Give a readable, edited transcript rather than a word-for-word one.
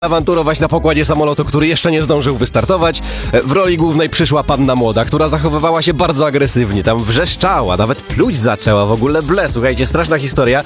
awanturować na pokładzie samolotu, który jeszcze nie zdążył wystartować. W roli głównej przyszła panna młoda, która zachowywała się bardzo agresywnie, tam wrzeszczała, nawet pluć zaczęła, w ogóle ble, słuchajcie, straszna historia.